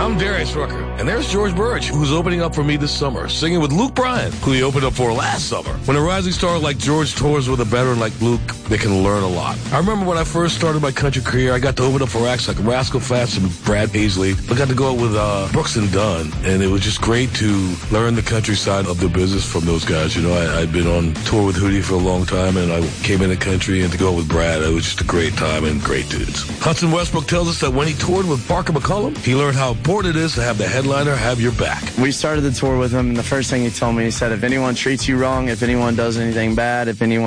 I'm Darius Rucker, and there's George Burch, who's opening up for me this summer, singing with Luke Bryan, who he opened up for last summer. When a rising star like George tours with a veteran like Luke, they can learn a lot. I remember when I first started my country career, I got to open up for acts like Rascal Flatts and Brad Paisley. I got to go out with Brooks and Dunn, and it was just great to learn the country side of the business from those guys. You know, I'd been on tour with Hootie for a long time, and I came in the country, and to go out with Brad, it was just a great time and great dudes. Hudson Westbrook tells us that when he toured with Parker McCollum, he learned how important it is to have the headliner have your back. We started the tour with him, and the first thing he told me, he said, if anyone treats you wrong, if anyone does anything bad, if anyone